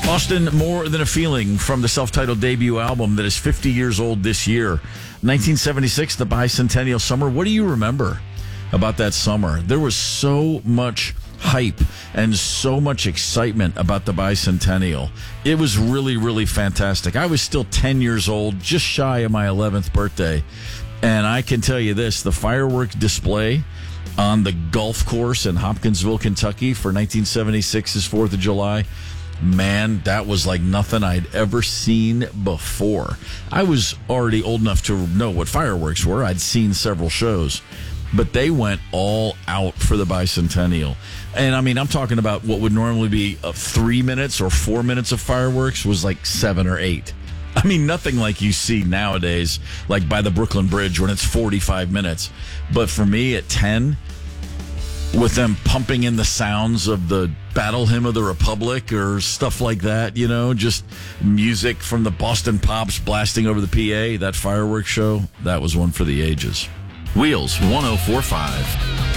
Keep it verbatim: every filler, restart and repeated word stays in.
Austin, More Than a Feeling from the self-titled debut album that is fifty years old this year. nineteen seventy-six, the bicentennial summer. What do you remember about that summer? There was so much hype and so much excitement about the bicentennial. It was really, really fantastic. I was still ten years old, just shy of my eleventh birthday. And I can tell you this, the firework display on the golf course in Hopkinsville, Kentucky for nineteen seventy-six's fourth of July, man, that was like nothing I'd ever seen before. I was already old enough to know what fireworks were. I'd seen several shows. But they went all out for the bicentennial. And, I mean, I'm talking about what would normally be uh, three minutes or four minutes of fireworks was like seven or eight. I mean, nothing like you see nowadays, like by the Brooklyn Bridge when it's forty-five minutes. But for me, at ten, with them pumping in the sounds of the Battle Hymn of the Republic or stuff like that, you know, just music from the Boston Pops blasting over the P A, that fireworks show, that was one for the ages. Wheels one oh four point five.